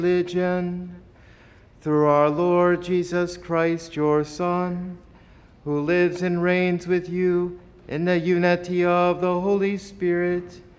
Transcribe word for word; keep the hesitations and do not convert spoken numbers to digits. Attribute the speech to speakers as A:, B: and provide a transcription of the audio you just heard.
A: religion. Through our Lord Jesus Christ, your Son, who lives and reigns with you in the unity of the Holy Spirit,